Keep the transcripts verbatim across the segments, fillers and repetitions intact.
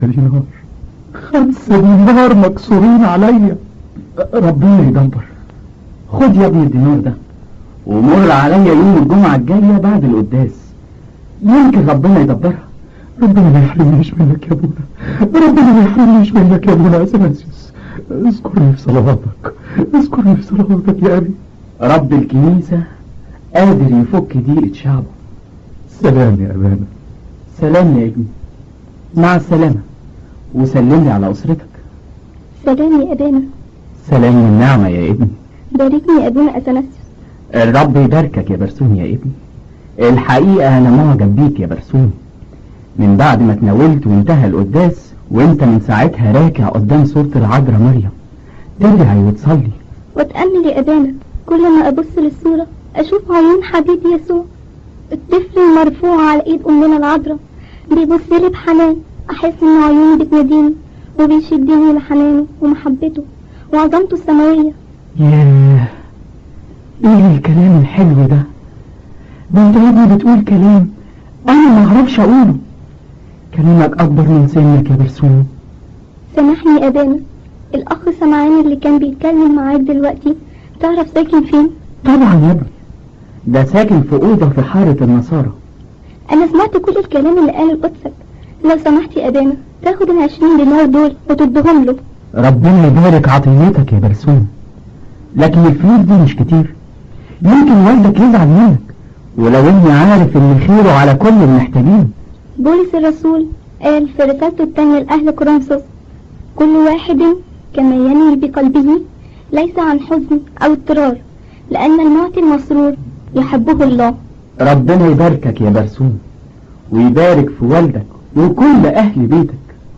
دينار، خمسة دينار مكسورين عليا. ربنا يدبر. خد يا ابني الدينار ده ومر عليا يوم الجمعة الجاية بعد القداس، يمكن ربنا يدبرها. ربنا ما يحرمنيش منك يا ابونا، ربنا ما يحرمنيش منك يا ابونا اثناسيوس. اذكرني في صلواتك، اذكرني في صلواتك يا ابي. رب الكنيسة قادر يفك ضيقة شعبه. سلام يا ابانا. سلام يا ابني، مع السلامة، وسلم لي على أسرتك. سلام يا أبانا. سلام والنعمة يا ابني. باركني يا أبونا أثناسيوس. الرب يباركك يا برسوم يا ابني. الحقيقة أنا معجب بيك يا برسوم، من بعد ما تناولت وانتهى القداس وانت من ساعتها راكع قدام صورة العذراء مريم تدعي وتصلي واتأمل يا أبانا. كل ما أبص للصورة أشوف عيون حبيبي يسوع، الطفل المرفوع على إيد أمنا العذراء بيبص لي بحنان. أحس إن عيوني بتناديني وبيشدني لحنانه ومحبته وعظمته السماوية. ياه، ايه الكلام الحلو ده؟ ده انت يا ابني بتقول كلام انا ما اعرفش اقوله. كلامك اكبر من سنك يا برسوم. سامحني يا أبانا. الأخ سمعان اللي كان بيتكلم معاك دلوقتي تعرف ساكن فين؟ طبعا يا ابني، ده ساكن في أوضة في حارة النصارى. أنا سمعت كل الكلام اللي قاله قدسك. لو سمحت يا أبانا تاخد العشرين دينار دول وتدهم له. ربنا يبارك عطيتك يا برسوم، لكن الفلوس دي مش كتير، يمكن والدك يزعل منك، ولو اني عارف ان خيره على كل المحتاجين. بولس الرسول قال في رسالته الثانية لأهل كورنثوس: كل واحد كما ينوي بقلبه ليس عن حزن أو اضطرار، لأن المعطي المسرور يحبه الله. ربنا يباركك يا برسوم، ويبارك في والدك وكل أهل بيتك.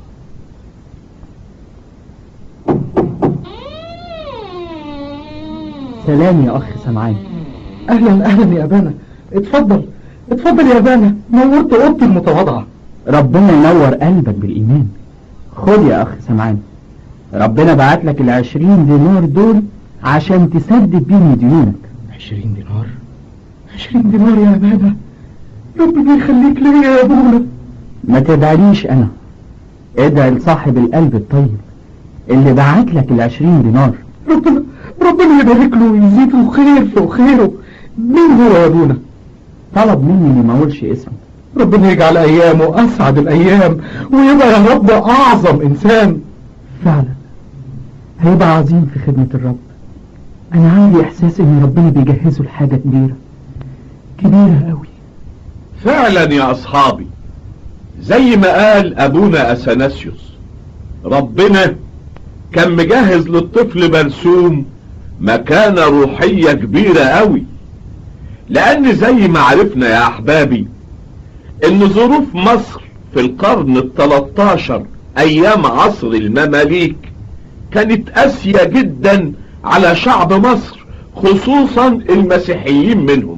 سلام يا أخ سمعان. اهلا اهلا يا ابانا. اتفضل اتفضل يا ابانا، نورت اوضتي المتواضعة. ربنا ينور قلبك بالإيمان. خد يا أخ سمعان، ربنا بعت لك العشرين دينار دول عشان تسدد بيهم ديونك. عشرين دينار؟ عشرين دينار يا ابانا، ربنا يخليك ليا يا ابونا. ما تدعيليش أنا، ادعي لصاحب القلب الطيب اللي بعت لك العشرين دينار. ربنا ربنا يبارك له ويزيده خير في خيره. مين هو يا ابونا؟ طلب مني اني ما اقولش اسمه. ربنا يجعل ايامه اسعد الايام ويبقى يا رب اعظم انسان. فعلا هيبقى عظيم في خدمة الرب. انا عندي احساس ان ربنا بيجهزه لحاجة كبيرة كبيرة قوي. فعلا يا اصحابي، زي ما قال ابونا اثناسيوس، ربنا كان مجهز للطفل برسوم مكانة روحية كبيرة قوي. لان زي ما عرفنا يا احبابي ان ظروف مصر في القرن التلتاشر ايام عصر المماليك كانت قاسية جدا على شعب مصر، خصوصا المسيحيين منهم.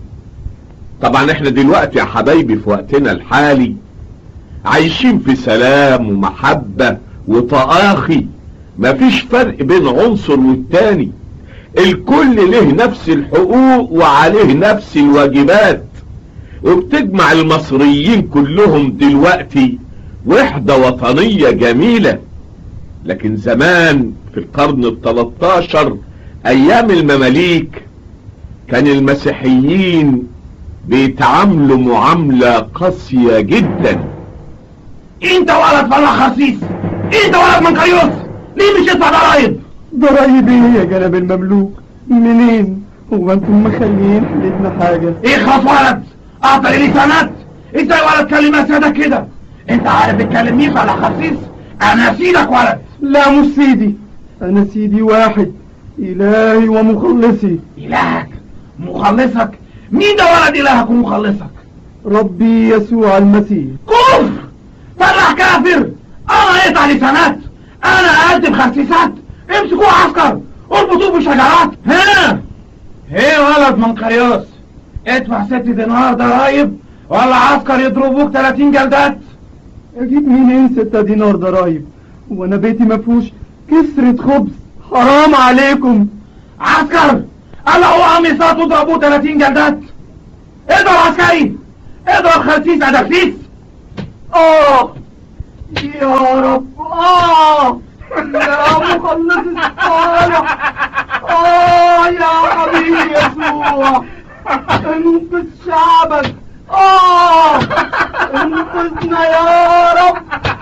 طبعا احنا دلوقتي يا حبايبي في وقتنا الحالي عايشين في سلام ومحبة وتآخي، مفيش فرق بين عنصر والتاني، الكل له نفس الحقوق وعليه نفس الواجبات، وبتجمع المصريين كلهم دلوقتي وحدة وطنية جميلة. لكن زمان في القرن التلتاشر ايام المماليك كان المسيحيين بيتعاملوا معاملة قاسية جدا. انت ولد فلا خسيس، انت ولد منكريوس، ليه مش تدفع ضرايب؟ ضرايب ايه يا جناب المملوك؟ منين؟ هو انتم مخليين حالتنا حاجة؟ اخلص ولد، اعطي لي سند. ازاي ولد كلمة سيدك كده؟ انت عارف تتكلم مين فلا خسيس؟ انا سيدك ولد. لا مش سيدي، انا سيدي واحد، الهي ومخلصي. الهك مخلصك؟ مين ده ولد الهك ومخلصك؟ ربي يسوع المسيح. كفر، فرح كافر. انا اقطع لسانات، انا اقدم خسيسات. امسكوه عسكر، اربطوه بشجرات. ها ايه ولد منكريوس، ادفع ست دينار ضرايب ولا عسكر يضربوك تلاتين جلدات. اجيب منين ستة دينار ضرايب؟ وانا بيتي مفهوش كسرة خبز، حرام عليكم. عسكر قلعوا قميصات وضربوه تلاتين جلدات. اضرب عسكري، اضرب خسيس ادخسيس. اه يا رب. اه يا مخلص الصالح. اه يا حبيبي يسوع، انقذ شعبك. اه انقذنا يا رب.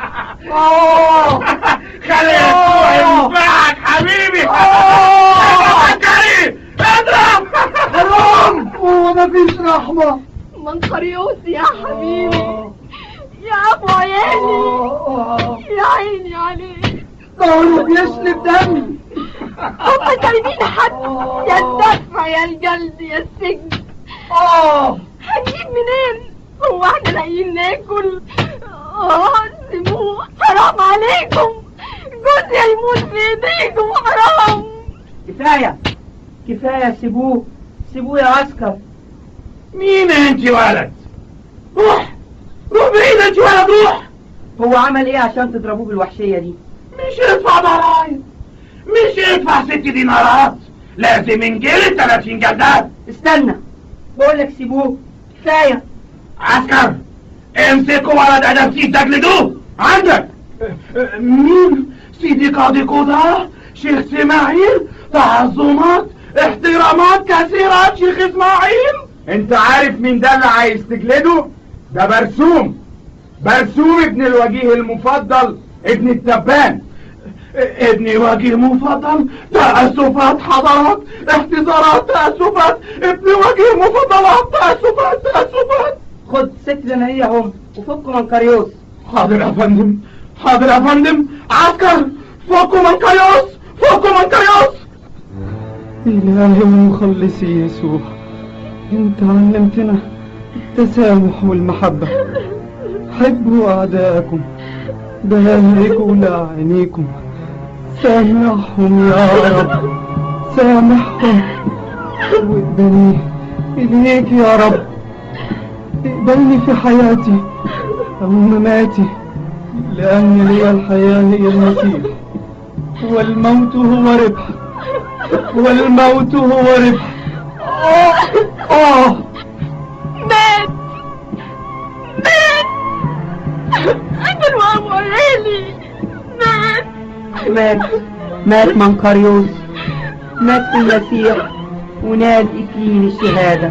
اه خلي يسوع ينفعك حبيبي. اه كريم اضرب. حرام، هو مفيش رحمة. منقريوس يا حبيبي، يا ابو عيالي، يا عيني عليك. ده هو بيشلب دمي. هم جايبين حد، يا الدفع يا الجلد يا السجن. اه هنجيب منين؟ هو احنا لاقيين ناكل؟ اه سيبوه، حرام عليكم، جوزي هيموت في ايديكم، حرام. كفاية كفاية، سيبوه سيبوه يا عسكر. مين انت ولد؟ روح روح بعيد انت ولد، روح. هو عمل ايه عشان تضربوه بالوحشية دي؟ مش يدفع ضرايب، مش يدفع ست دينارات، لازم ينجلد تلاتين جلدات. استنى، بقولك سيبوه، كفاية. عسكر، امسكوا ولد ادم سيد تجلدوه. عندك مين؟ سيدي قاضي قضاء، شيخ اسماعيل، تعظمات، احترامات كثيرة شيخ اسماعيل. انت عارف مين ده اللي عايز تجلده؟ ده برسوم، برسوم ابن الوجيه المفضل، ابن التبان. ابني وجيه مفضل، تأسفات حضرات، احتضارات، تأسفات، ابني وجيه مفضلات، تأسفات تأسفات. خد ست زنانية هم وفكوا منكريوس. حاضر يا فندم، حاضر يا فندم. عسكر، فكوا منكريوس، فكوا منكريوس. إلهي ومخلصي يسوع، انت علمتنا التسامح والمحبة. حبوا أعداءكم، باركوا لاعنيكم، سامحهم يا رب، سامحهم. واقبلني إليك يا رب، اقبلني في حياتي أو مماتي، لأن لي الحياة هي المسيح، والموت هو ربح، والموت هو ربح. آه آه مات مات ابن وابو عيالي، مات مات مات منكريوس، مات في المسيح ونال إكليل الشهادة.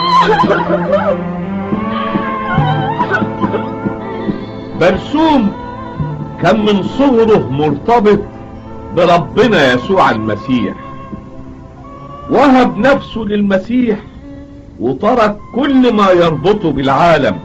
برسوم كان من صغره مرتبط بربنا يسوع المسيح، وهب نفسه للمسيح وترك كل ما يربطه بالعالم.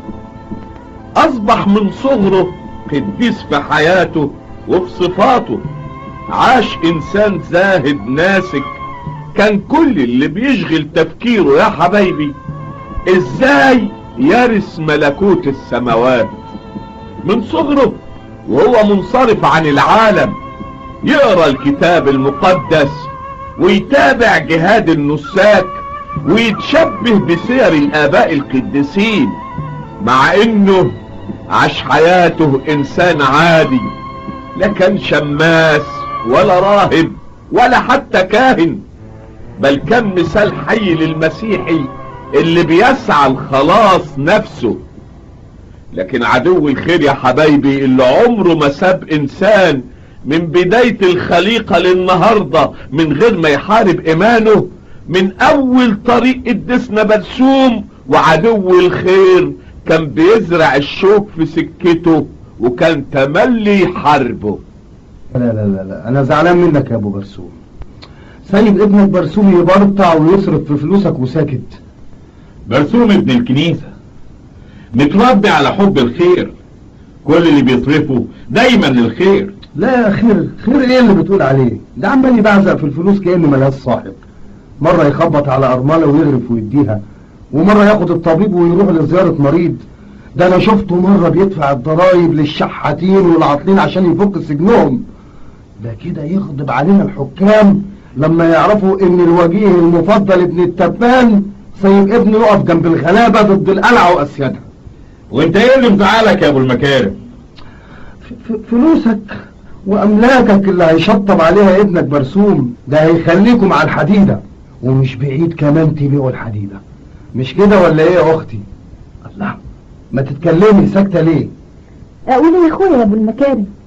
اصبح من صغره قديس في حياته وفي صفاته، عاش انسان زاهد ناسك. كان كل اللي بيشغل تفكيره يا حبايبي ازاي يرث ملكوت السماوات. من صغره وهو منصرف عن العالم يقرأ الكتاب المقدس ويتابع جهاد النساك ويتشبه بسير الآباء القديسين، مع انه عاش حياته انسان عادي، لا كان شماس ولا راهب ولا حتى كاهن، بل كان مثال حي للمسيحي اللي بيسعى لخلاص نفسه. لكن عدو الخير يا حبايبي اللي عمره ما ساب انسان من بداية الخليقة للنهاردة من غير ما يحارب ايمانه، من اول طريق قدسنا برسوم وعدو الخير كان بيزرع الشوك في سكته وكان تملي حربه. لا لا لا لا انا زعلان منك يا ابو برسوم، سايب ابنك برسوم يبرطع ويصرف في فلوسك وساكت. برسوم ابن الكنيسة متربي على حب الخير، كل اللي بيصرفه دايما للخير. لا خير خير ايه اللي بتقول عليه ده؟ عمال يبعزق في الفلوس كأنه ملهاش صاحب، مرة يخبط على أرملة ويغرف ويديها، ومرة ياخد الطبيب ويروح لزيارة مريض. ده انا شفته مرة بيدفع الضرايب للشحاتين والعاطلين عشان يفك سجنهم. ده كده يغضب علينا الحكام لما يعرفوا ان الوجيه المفضل ابن التبان سايب ابنه يقف جنب الغلابة ضد القلعة واسيادها. وانت ايه اللي مزعلك يا ابو المكارم؟ فلوسك واملاكك اللي هيشطب عليها ابنك برسوم، ده هيخليكم على الحديدة، ومش بعيد كمان تبيعوا الحديدة. مش كده ولا ايه يا اختي؟ الله، ما تتكلمي ساكتة ليه؟ اقول يا اخويا يا ابو المكارم.